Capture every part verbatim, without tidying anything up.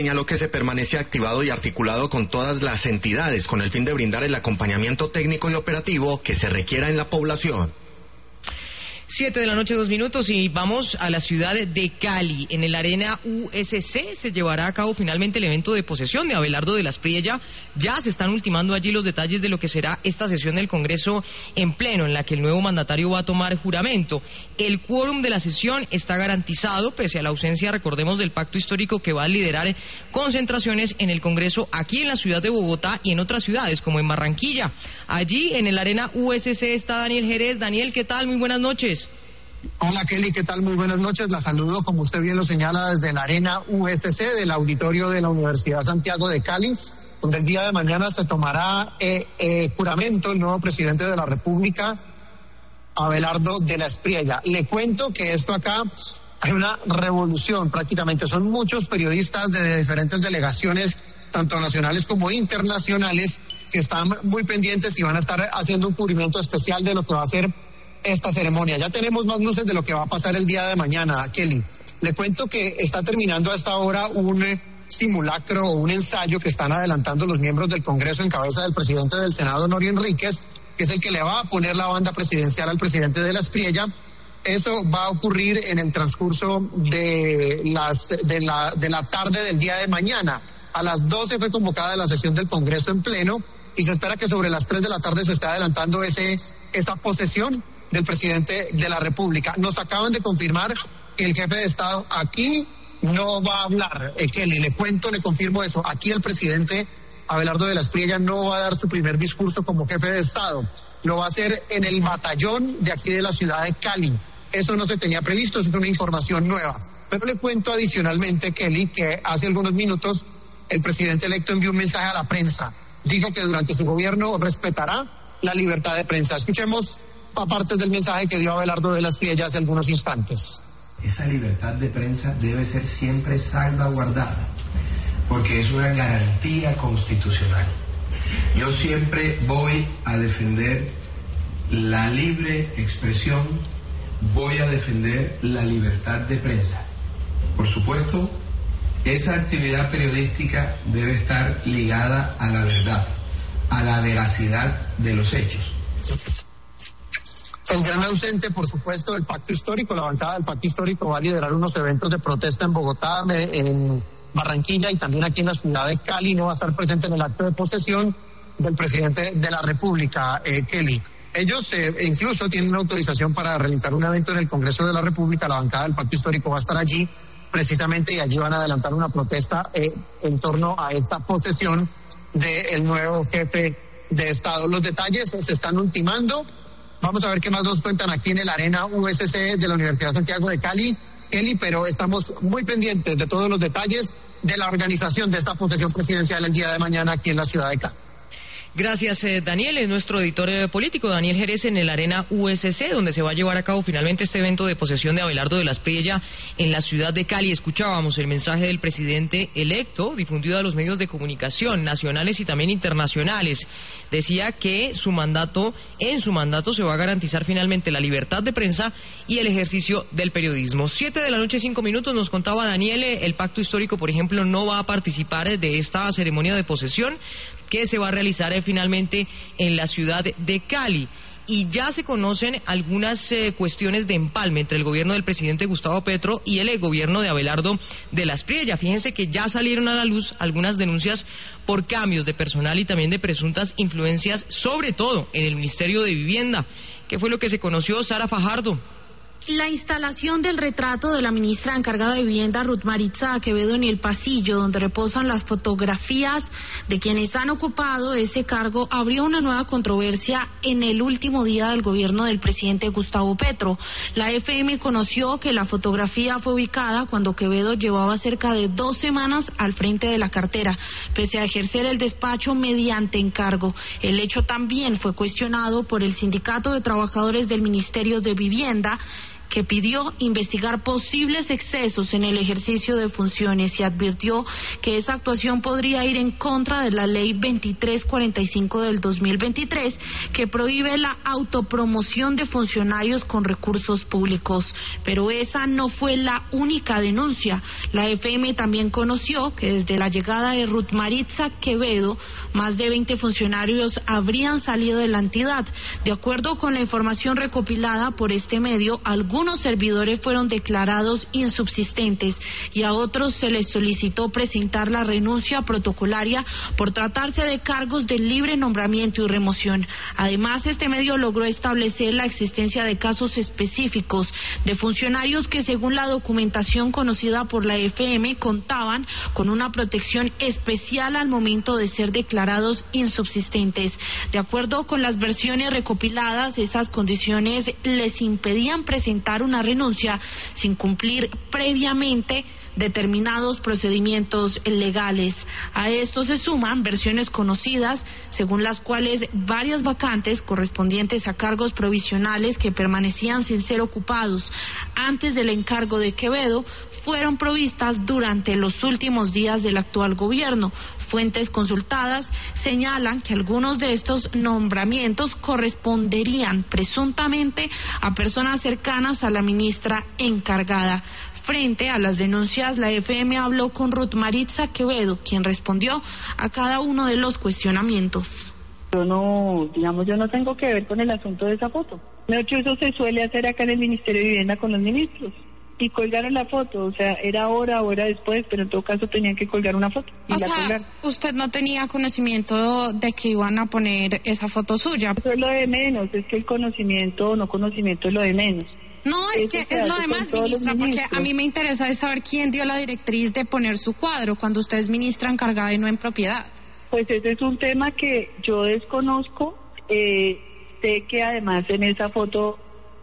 Señaló que se permanece activado y articulado con todas las entidades con el fin de brindar el acompañamiento técnico y operativo que se requiera en la población. Siete de la noche, dos minutos, y vamos a la ciudad de Cali. En el Arena U S C se llevará a cabo finalmente el evento de posesión de Abelardo de la Espriella. Ya se están ultimando allí los detalles de lo que será esta sesión del Congreso en pleno, en la que el nuevo mandatario va a tomar juramento. El quórum de la sesión está garantizado, pese a la ausencia, recordemos, del pacto histórico que va a liderar concentraciones en el Congreso aquí en la ciudad de Bogotá y en otras ciudades, como en Barranquilla. Allí, en el Arena U S C, está Daniel Jerez. Daniel, ¿qué tal? Muy buenas noches. Hola Kelly, ¿qué tal? Muy buenas noches. La saludo, como usted bien lo señala, desde la Arena U S C del auditorio de la Universidad Santiago de Cali, donde el día de mañana se tomará eh, eh, juramento el nuevo presidente de la República, Abelardo de la Espriella. Le cuento que esto acá hay una revolución prácticamente. Son muchos periodistas de diferentes delegaciones, tanto nacionales como internacionales, que están muy pendientes y van a estar haciendo un cubrimiento especial de lo que va a ser esta ceremonia. Ya tenemos más luces de lo que va a pasar el día de mañana, Kelly. Le cuento que está terminando a esta hora un eh, simulacro o un ensayo que están adelantando los miembros del Congreso en cabeza del presidente del Senado, Nori Enríquez, que es el que le va a poner la banda presidencial al presidente de la Espriella. Eso va a ocurrir en el transcurso de las de la de la tarde del día de mañana. A las doce fue convocada la sesión del Congreso en pleno y se espera que sobre las tres de la tarde se esté adelantando ese esa posesión del presidente de la República. Nos acaban de confirmar que el jefe de Estado aquí no va a hablar. Eh, Kelly, le cuento, le confirmo eso. Aquí el presidente Abelardo de la Espriella no va a dar su primer discurso como jefe de Estado. Lo va a hacer en el batallón de aquí de la ciudad de Cali. Eso no se tenía previsto, eso es una información nueva. Pero le cuento adicionalmente, Kelly, que hace algunos minutos el presidente electo envió un mensaje a la prensa. Dijo que durante su gobierno respetará la libertad de prensa. Escuchemos aparte del mensaje que dio Abelardo de la Espriella hace algunos instantes. Esa libertad de prensa debe ser siempre salvaguardada, porque es una garantía constitucional. Yo siempre voy a defender la libre expresión, voy a defender la libertad de prensa. Por supuesto, esa actividad periodística debe estar ligada a la verdad, a la veracidad de los hechos. El gran ausente, por supuesto, del pacto histórico. La bancada del pacto histórico va a liderar unos eventos de protesta en Bogotá, en Barranquilla y también aquí en la ciudad de Cali. No va a estar presente en el acto de posesión del presidente de la República, eh, Kelly. Ellos eh, incluso tienen una autorización para realizar un evento en el Congreso de la República. La bancada del pacto histórico va a estar allí precisamente y allí van a adelantar una protesta eh, en torno a esta posesión del nuevo jefe de Estado. Los detalles se están ultimando. Vamos a ver qué más nos cuentan aquí en el Arena U S C de la Universidad Santiago de Cali, Kelly, pero estamos muy pendientes de todos los detalles de la organización de esta posesión presidencial el día de mañana aquí en la ciudad de Cali. Gracias, eh, Daniel. Es nuestro editor eh, político, Daniel Jerez, en el Arena U S C, donde se va a llevar a cabo finalmente este evento de posesión de Abelardo de la Espriella en la ciudad de Cali. Escuchábamos el mensaje del presidente electo, difundido a los medios de comunicación nacionales y también internacionales. Decía que su mandato, en su mandato se va a garantizar finalmente la libertad de prensa y el ejercicio del periodismo. Siete de la noche, cinco minutos, nos contaba Daniel, eh, el pacto histórico, por ejemplo, no va a participar eh, de esta ceremonia de posesión que se va a realizar eh, finalmente en la ciudad de Cali. Y ya se conocen algunas eh, cuestiones de empalme entre el gobierno del presidente Gustavo Petro y el eh, gobierno de Abelardo de la Espriella. Fíjense que ya salieron a la luz algunas denuncias por cambios de personal y también de presuntas influencias, sobre todo en el Ministerio de Vivienda. ¿Qué fue lo que se conoció, Sara Fajardo? La instalación del retrato de la ministra encargada de Vivienda, Ruth Maritza Quevedo, en el pasillo donde reposan las fotografías de quienes han ocupado ese cargo abrió una nueva controversia en el último día del gobierno del presidente Gustavo Petro. La F M conoció que la fotografía fue ubicada cuando Quevedo llevaba cerca de dos semanas al frente de la cartera, pese a ejercer el despacho mediante encargo. El hecho también fue cuestionado por el Sindicato de Trabajadores del Ministerio de Vivienda, que pidió investigar posibles excesos en el ejercicio de funciones y advirtió que esa actuación podría ir en contra de la ley veintitrés cuarenta y cinco del dos mil veintitrés, que prohíbe la autopromoción de funcionarios con recursos públicos. Pero esa no fue la única denuncia. La F M también conoció que desde la llegada de Ruth Maritza Quevedo, más de veinte funcionarios habrían salido de la entidad. De acuerdo con la información recopilada por este medio, algunos servidores fueron declarados insubsistentes y a otros se les solicitó presentar la renuncia protocolaria por tratarse de cargos de libre nombramiento y remoción. Además, este medio logró establecer la existencia de casos específicos de funcionarios que, según la documentación conocida por la F M, contaban con una protección especial al momento de ser declarados insubsistentes. De acuerdo con las versiones recopiladas, esas condiciones les impedían presentar una renuncia sin cumplir previamente determinados procedimientos legales. A esto se suman versiones conocidas según las cuales varias vacantes correspondientes a cargos provisionales que permanecían sin ser ocupados antes del encargo de Quevedo fueron provistas durante los últimos días del actual gobierno. Fuentes consultadas señalan que algunos de estos nombramientos corresponderían presuntamente a personas cercanas a la ministra encargada. Frente a las denuncias, la F M habló con Ruth Maritza Quevedo, quien respondió a cada uno de los cuestionamientos. Yo no, digamos, yo no tengo que ver con el asunto de esa foto. De hecho, eso se suele hacer acá en el Ministerio de Vivienda con los ministros. Y colgaron la foto, o sea, era hora, hora después, pero en todo caso tenían que colgar una foto. Y o la sea, colgaron. ¿Usted no tenía conocimiento de que iban a poner esa foto suya? Eso es lo de menos, es que el conocimiento o no conocimiento es lo de menos. No, es Eso que se es hace lo con demás, todos los ministra, porque ministros. a mí me interesa es saber quién dio la directriz de poner su cuadro cuando usted es ministra encargada y no en propiedad. Pues ese es un tema que yo desconozco. Eh, sé que además en esa foto,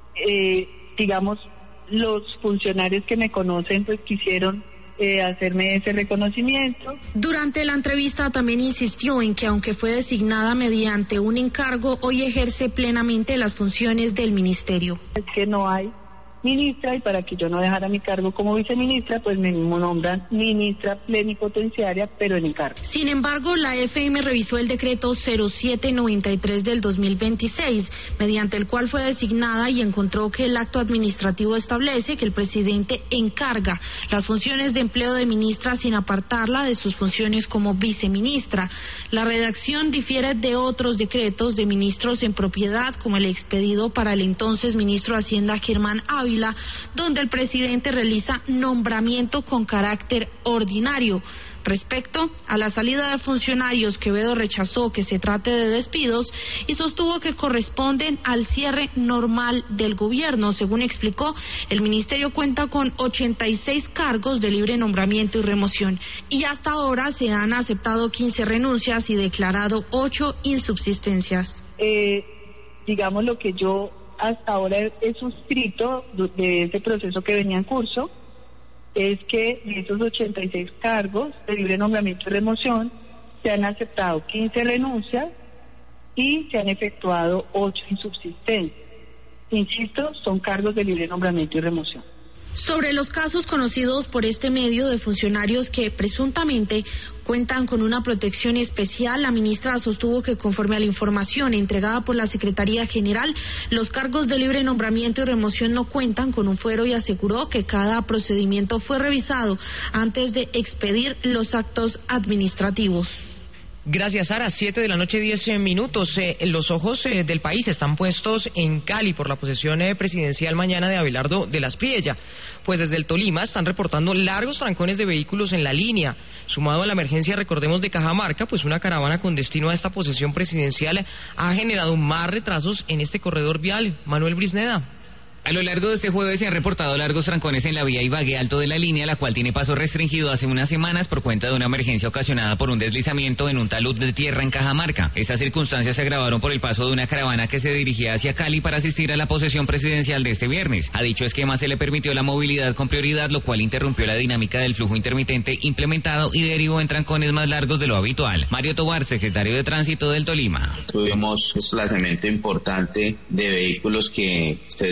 eh, digamos, los funcionarios que me conocen pues quisieron eh, hacerme ese reconocimiento. Durante la entrevista también insistió en que aunque fue designada mediante un encargo, hoy ejerce plenamente las funciones del ministerio. Es que no hay ministra y para que yo no dejara mi cargo como viceministra, pues me nombran ministra plenipotenciaria, pero en encargo. Sin embargo, la F M revisó el decreto cero siete noventa y tres del dos mil veintiséis, mediante el cual fue designada y encontró que el acto administrativo establece que el presidente encarga las funciones de empleo de ministra sin apartarla de sus funciones como viceministra. La redacción difiere de otros decretos de ministros en propiedad, como el expedido para el entonces ministro de Hacienda Germán Ávila, donde el presidente realiza nombramiento con carácter ordinario. Respecto a la salida de funcionarios, Quevedo rechazó que se trate de despidos y sostuvo que corresponden al cierre normal del gobierno. Según explicó, el ministerio cuenta con ochenta y seis cargos de libre nombramiento y remoción y hasta ahora se han aceptado quince renuncias y declarado ocho insubsistencias. Eh, digamos lo que yo hasta ahora he suscrito de ese proceso que venía en curso es que de esos ochenta y seis cargos de libre nombramiento y remoción se han aceptado quince renuncias y se han efectuado ocho insubsistencias. Insisto, son cargos de libre nombramiento y remoción. Sobre los casos conocidos por este medio de funcionarios que presuntamente cuentan con una protección especial, la ministra sostuvo que conforme a la información entregada por la Secretaría General, los cargos de libre nombramiento y remoción no cuentan con un fuero y aseguró que cada procedimiento fue revisado antes de expedir los actos administrativos. Gracias, Sara. Siete de la noche, diez minutos. Eh, los ojos eh, del país están puestos en Cali por la posesión eh, presidencial mañana de Abelardo de las Priella. Pues desde el Tolima están reportando largos trancones de vehículos en la línea. Sumado a la emergencia, recordemos, de Cajamarca, pues una caravana con destino a esta posesión presidencial ha generado más retrasos en este corredor vial. Manuel Brisneda. A lo largo de este jueves se han reportado largos trancones en la vía Ibagué Alto de la línea, la cual tiene paso restringido hace unas semanas por cuenta de una emergencia ocasionada por un deslizamiento en un talud de tierra en Cajamarca. Estas circunstancias se agravaron por el paso de una caravana que se dirigía hacia Cali para asistir a la posesión presidencial de este viernes. A dicho esquema se le permitió la movilidad con prioridad, lo cual interrumpió la dinámica del flujo intermitente implementado y derivó en trancones más largos de lo habitual. Mario Tobar, secretario de Tránsito del Tolima. Tuvimos un desplazamiento importante de vehículos que se desplazan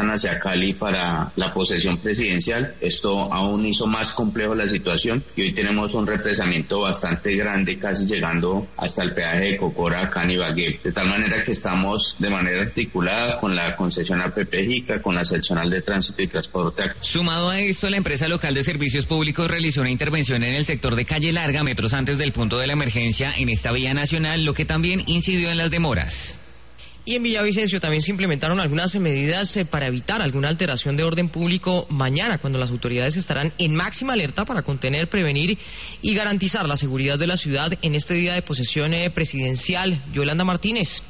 iban hacia Cali para la posesión presidencial. Esto aún hizo más complejo la situación y hoy tenemos un represamiento bastante grande, casi llegando hasta el peaje de Cocora, Cana y Ibagué. De tal manera que estamos de manera articulada con la concesionaria Pepejica, con la seccional de tránsito y transporte. Sumado a esto, la empresa local de servicios públicos realizó una intervención en el sector de Calle Larga, metros antes del punto de la emergencia en esta vía nacional, lo que también incidió en las demoras. Y en Villavicencio también se implementaron algunas medidas eh, para evitar alguna alteración de orden público mañana, cuando las autoridades estarán en máxima alerta para contener, prevenir y garantizar la seguridad de la ciudad en este día de posesión eh, presidencial. Yolanda Martínez.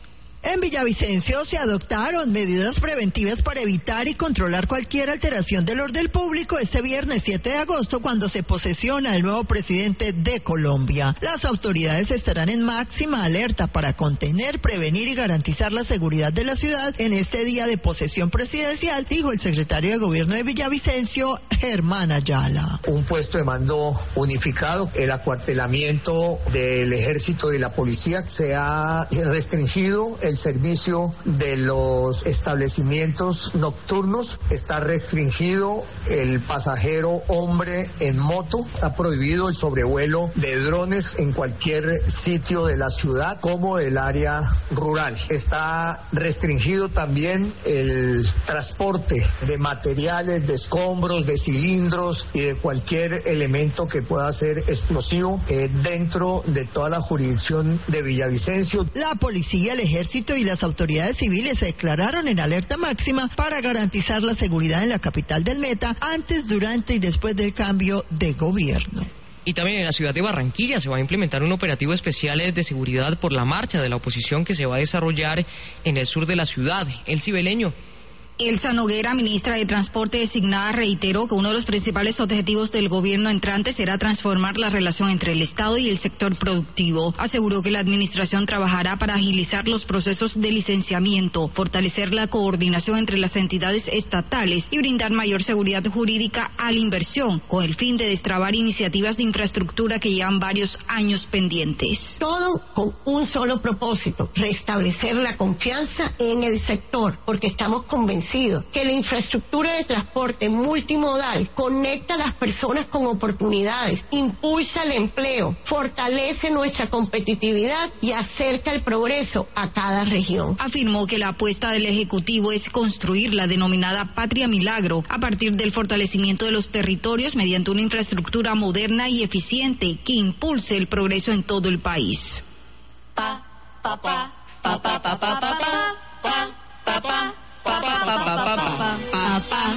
En Villavicencio se adoptaron medidas preventivas para evitar y controlar cualquier alteración del orden público este viernes siete de agosto, cuando se posesiona el nuevo presidente de Colombia. Las autoridades estarán en máxima alerta para contener, prevenir y garantizar la seguridad de la ciudad en este día de posesión presidencial, dijo el secretario de Gobierno de Villavicencio, Germán Ayala. Un puesto de mando unificado, el acuartelamiento del ejército y la policía, se ha restringido el servicio de los establecimientos nocturnos, está restringido el pasajero hombre en moto, está prohibido el sobrevuelo de drones en cualquier sitio de la ciudad como del área rural. Está restringido también el transporte de materiales, de escombros, de cilindros y de cualquier elemento que pueda ser explosivo eh, dentro de toda la jurisdicción de Villavicencio. La policía, el ejército y las autoridades civiles se declararon en alerta máxima para garantizar la seguridad en la capital del Meta antes, durante y después del cambio de gobierno. Y también en la ciudad de Barranquilla se va a implementar un operativo especial de seguridad por la marcha de la oposición que se va a desarrollar en el sur de la ciudad. El Cibeleño. Elsa Noguera, ministra de Transporte designada, reiteró que uno de los principales objetivos del gobierno entrante será transformar la relación entre el Estado y el sector productivo. Aseguró que la administración trabajará para agilizar los procesos de licenciamiento, fortalecer la coordinación entre las entidades estatales y brindar mayor seguridad jurídica a la inversión, con el fin de destrabar iniciativas de infraestructura que llevan varios años pendientes. Todo con un solo propósito: restablecer la confianza en el sector, porque estamos convencidos que la infraestructura de transporte multimodal conecta a las personas con oportunidades, impulsa el empleo, fortalece nuestra competitividad y acerca el progreso a cada región. Afirmó que la apuesta del Ejecutivo es construir la denominada Patria Milagro a partir del fortalecimiento de los territorios mediante una infraestructura moderna y eficiente que impulse el progreso en todo el país. Pa, pa, pa, pa, pa, pa, pa, pa, pa, pa, pa, pa. Pa, pa, pa, pa, pa, pa, pa.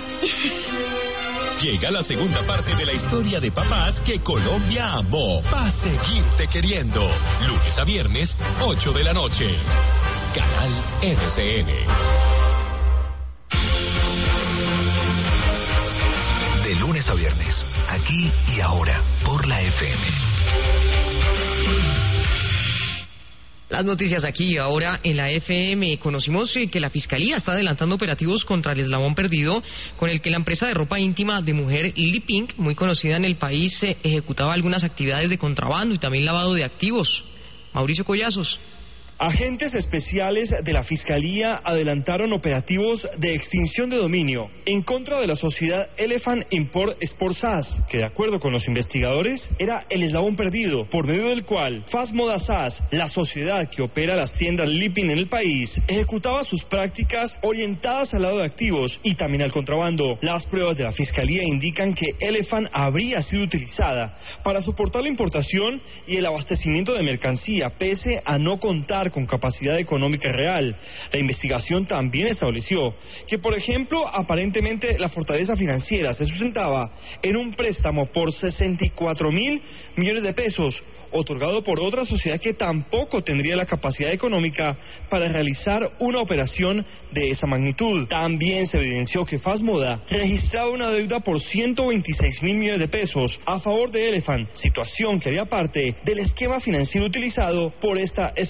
Llega la segunda parte de la historia de papás que Colombia amó. Va a seguirte queriendo. Lunes a viernes, ocho de la noche. Canal N C N. De lunes a viernes, aquí y ahora, por la F M. Las noticias aquí y ahora en la F M. Conocimos eh, que la Fiscalía está adelantando operativos contra el eslabón perdido con el que la empresa de ropa íntima de mujer Lily Pink, muy conocida en el país, eh, ejecutaba algunas actividades de contrabando y también lavado de activos. Mauricio Collazos. Agentes especiales de la Fiscalía adelantaron operativos de extinción de dominio en contra de la sociedad Elephant Import Sports A S, que de acuerdo con los investigadores era el eslabón perdido, por medio del cual Fast Moda S A S, la sociedad que opera las tiendas Lipin en el país, ejecutaba sus prácticas orientadas al lado de activos y también al contrabando. Las pruebas de la Fiscalía indican que Elephant habría sido utilizada para soportar la importación y el abastecimiento de mercancía, pese a no contar con capacidad económica real. La investigación también estableció que, por ejemplo, aparentemente la fortaleza financiera se sustentaba en un préstamo por sesenta y cuatro mil millones de pesos, otorgado por otra sociedad que tampoco tendría la capacidad económica para realizar una operación de esa magnitud. También se evidenció que Fast Moda registraba una deuda por ciento veintiséis mil millones de pesos a favor de Elephant, situación que haría parte del esquema financiero utilizado por esta estructura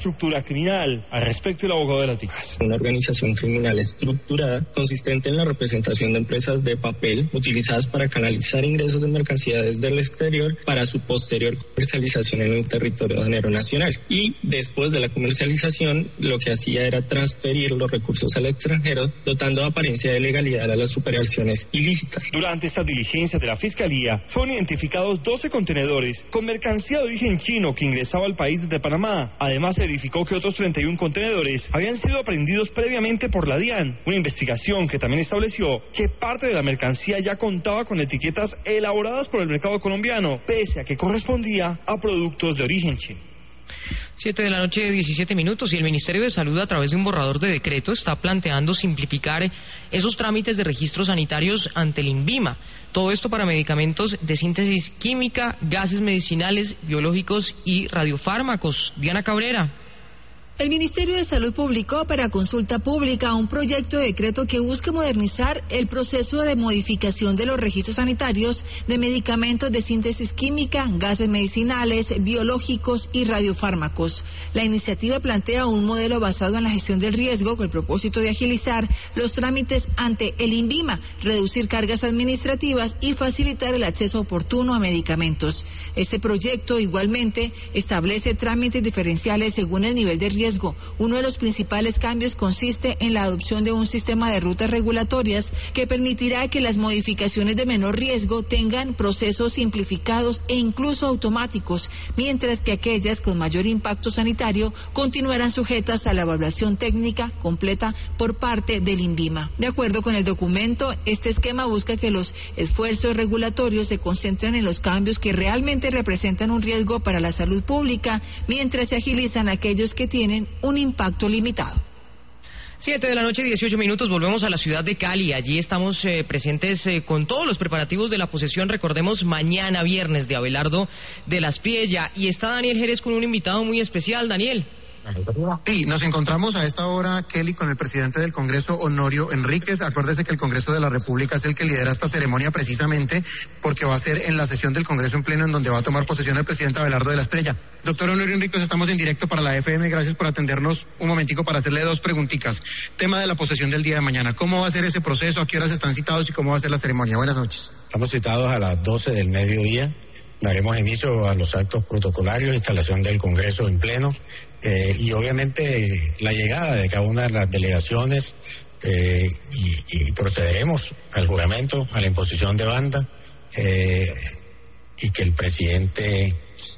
criminal. Al respecto, el abogado de las víctimas. Una organización criminal estructurada consistente en la representación de empresas de papel utilizadas para canalizar ingresos de mercancías del exterior para su posterior comercialización en el territorio aduanero nacional. Y después de la comercialización, lo que hacía era transferir los recursos al extranjero, dotando de apariencia de legalidad a las operaciones ilícitas. Durante estas diligencias de la Fiscalía, fueron identificados doce contenedores con mercancía de origen chino que ingresaba al país desde Panamá. Además, se verificó que otros treinta y uno contenedores habían sido aprendidos previamente por la DIAN, una investigación que también estableció que parte de la mercancía ya contaba con etiquetas elaboradas por el mercado colombiano, pese a que correspondía a productos de origen chino. Siete de la noche, diecisiete minutos, y el Ministerio de Salud, a través de un borrador de decreto, está planteando simplificar esos trámites de registros sanitarios ante el INVIMA. Todo esto para medicamentos de síntesis química, gases medicinales, biológicos y radiofármacos. Diana Cabrera. El Ministerio de Salud publicó para consulta pública un proyecto de decreto que busca modernizar el proceso de modificación de los registros sanitarios de medicamentos de síntesis química, gases medicinales, biológicos y radiofármacos. La iniciativa plantea un modelo basado en la gestión del riesgo con el propósito de agilizar los trámites ante el INVIMA, reducir cargas administrativas y facilitar el acceso oportuno a medicamentos. Este proyecto igualmente establece trámites diferenciales según el nivel de riesgo. Uno de los principales cambios consiste en la adopción de un sistema de rutas regulatorias que permitirá que las modificaciones de menor riesgo tengan procesos simplificados e incluso automáticos, mientras que aquellas con mayor impacto sanitario continuarán sujetas a la evaluación técnica completa por parte del INVIMA. De acuerdo con el documento, este esquema busca que los esfuerzos regulatorios se concentren en los cambios que realmente representan un riesgo para la salud pública, mientras se agilizan aquellos que tienen un impacto limitado. Siete de la noche, dieciocho minutos, volvemos a la ciudad de Cali. Allí estamos eh, presentes eh, con todos los preparativos de la posesión, recordemos, mañana viernes, de Abelardo de la Espriella. Y está Daniel Jerez con un invitado muy especial. Daniel. Sí, nos encontramos a esta hora, Kelly, con el presidente del Congreso, Honorio Enríquez. Acuérdese que el Congreso de la República es el que lidera esta ceremonia precisamente porque va a ser en la sesión del Congreso en pleno en donde va a tomar posesión el presidente Abelardo de la Espriella. Doctor Honorio Enríquez, estamos en directo para la F M. Gracias por atendernos un momentico para hacerle dos preguntitas. Tema de la posesión del día de mañana. ¿Cómo va a ser ese proceso? ¿A qué horas están citados y cómo va a ser la ceremonia? Buenas noches. Estamos citados a las doce del mediodía. Daremos inicio a los actos protocolarios, instalación del Congreso en pleno. Eh, y obviamente la llegada de cada una de las delegaciones eh, y, y procederemos al juramento, a la imposición de banda eh, y que el presidente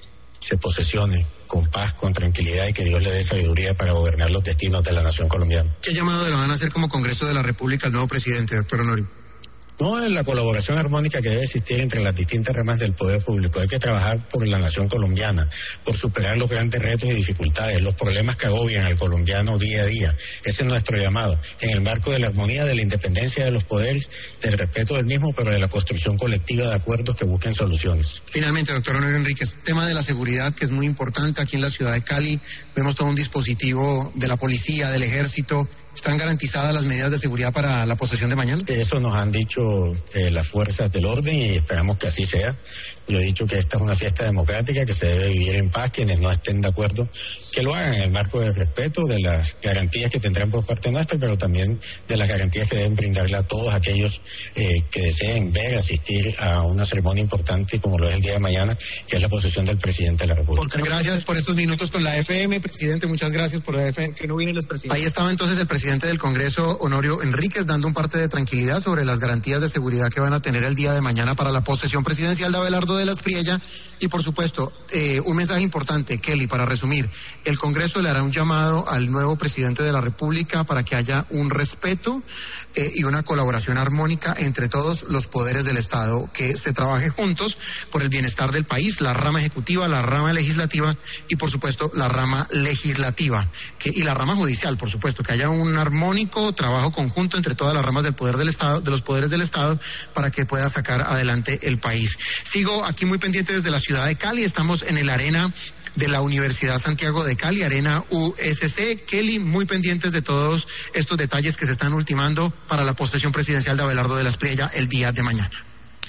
se posesione con paz, con tranquilidad y que Dios le dé sabiduría para gobernar los destinos de la nación colombiana. ¿Qué llamado le van a hacer como Congreso de la República al nuevo presidente, doctor Honorio? No, en la colaboración armónica que debe existir entre las distintas ramas del poder público. Hay que trabajar por la nación colombiana, por superar los grandes retos y dificultades, los problemas que agobian al colombiano día a día. Ese es nuestro llamado, en el marco de la armonía, de la independencia de los poderes, del respeto del mismo, pero de la construcción colectiva de acuerdos que busquen soluciones. Finalmente, doctor Honorio Enríquez, tema de la seguridad, que es muy importante aquí en la ciudad de Cali. Vemos todo un dispositivo de la policía, del ejército. ¿Están garantizadas las medidas de seguridad para la posesión de mañana? Eso nos han dicho eh, las fuerzas del orden y esperamos que así sea. Yo he dicho que esta es una fiesta democrática, que se debe vivir en paz. Quienes no estén de acuerdo, que lo hagan en el marco del respeto, de las garantías que tendrán por parte nuestra, pero también de las garantías que deben brindarle a todos aquellos eh, que deseen ver, asistir a una ceremonia importante como lo es el día de mañana, que es la posesión del presidente de la República. Gracias por estos minutos con la F M, presidente. Muchas gracias por la F M. Que no vienen los presidentes. Ahí estaba entonces el presidente del Congreso, Honorio Enríquez, dando un parte de tranquilidad sobre las garantías de seguridad que van a tener el día de mañana para la posesión presidencial de Abelardo de la Espriella. Y por supuesto, eh, un mensaje importante, Kelly, para resumir. El Congreso le hará un llamado al nuevo presidente de la República para que haya un respeto eh, y una colaboración armónica entre todos los poderes del Estado, que se trabaje juntos por el bienestar del país, la rama ejecutiva, la rama legislativa y por supuesto la rama legislativa que, y la rama judicial, por supuesto, que haya un armónico trabajo conjunto entre todas las ramas del poder del Estado, de los poderes del Estado, para que pueda sacar adelante el país. Sigo aquí muy pendiente desde la ciudad de Cali. Estamos en el Arena de la Universidad Santiago de Cali, Arena U S C. Kelly, muy pendientes de todos estos detalles que se están ultimando para la posesión presidencial de Abelardo de la Espriella el día de mañana.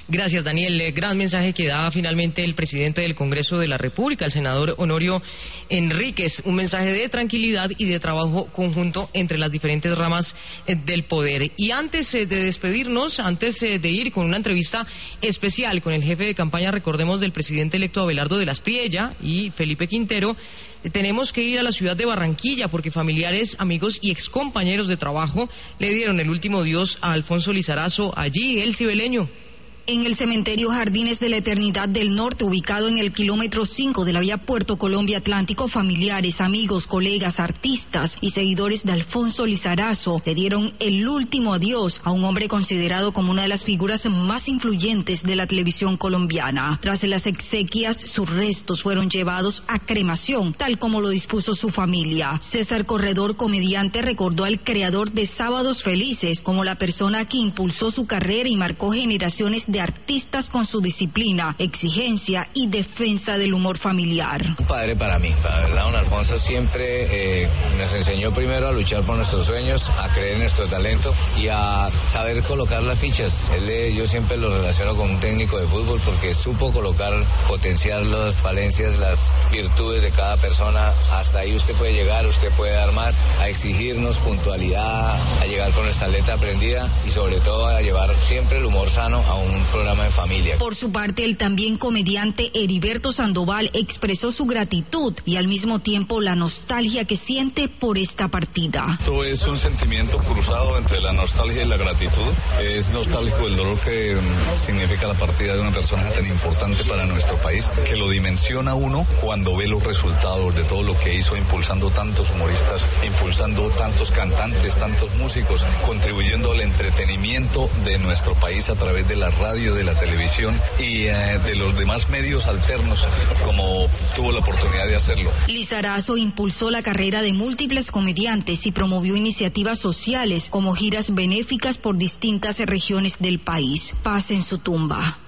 Gracias, Daniel. Eh, gran mensaje que da finalmente el presidente del Congreso de la República, el senador Honorio Enríquez. Un mensaje de tranquilidad y de trabajo conjunto entre las diferentes ramas eh, del poder. Y antes eh, de despedirnos, antes eh, de ir con una entrevista especial con el jefe de campaña, recordemos, del presidente electo Abelardo de las Priella y Felipe Quintero, eh, tenemos que ir a la ciudad de Barranquilla porque familiares, amigos y excompañeros de trabajo le dieron el último adiós a Alfonso Lizarazo allí, el cibeleño. En el cementerio Jardines de la Eternidad del Norte, ubicado en el kilómetro cinco de la vía Puerto Colombia Atlántico, familiares, amigos, colegas, artistas y seguidores de Alfonso Lizarazo le dieron el último adiós a un hombre considerado como una de las figuras más influyentes de la televisión colombiana. Tras las exequias, sus restos fueron llevados a cremación, tal como lo dispuso su familia. César Corredor, comediante, recordó al creador de Sábados Felices como la persona que impulsó su carrera y marcó generaciones de artistas con su disciplina, exigencia y defensa del humor familiar. Un padre para mí, la verdad, don Alfonso siempre eh, nos enseñó primero a luchar por nuestros sueños, a creer en nuestro talento y a saber colocar las fichas. Él, eh, yo siempre lo relaciono con un técnico de fútbol porque supo colocar, potenciar las falencias, las virtudes de cada persona. Hasta ahí usted puede llegar, usted puede dar más, a exigirnos puntualidad, a llegar con nuestra letra aprendida y sobre todo a llevar siempre el humor sano a un programa de familia. Por su parte, el también comediante Heriberto Sandoval expresó su gratitud y al mismo tiempo la nostalgia que siente por esta partida. Esto es un sentimiento cruzado entre la nostalgia y la gratitud. Es nostálgico el dolor que significa la partida de una persona tan importante para nuestro país, que lo dimensiona uno cuando ve los resultados de todo lo que hizo, impulsando tantos humoristas, impulsando tantos cantantes, tantos músicos, contribuyendo al entretenimiento de nuestro país a través de la radio, de la televisión y eh, de los demás medios alternos, como tuvo la oportunidad de hacerlo. Lizarazo impulsó la carrera de múltiples comediantes y promovió iniciativas sociales como giras benéficas por distintas regiones del país. Paz en su tumba.